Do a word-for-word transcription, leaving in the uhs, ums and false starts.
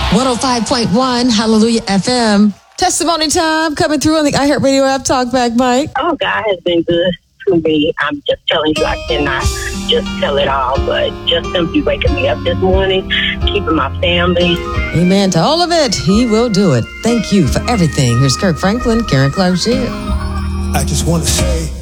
one oh five point one Hallelujah F M. Testimony time coming through on the iHeartRadio app. Talk back, Mike. Oh, God has been good to me. I'm just telling you, I cannot just tell it all, but just simply waking me up this morning, keeping my family. Amen to all of it. He will do it. Thank you for everything. Here's Kirk Franklin, Karen Clark Sheard. I just want to say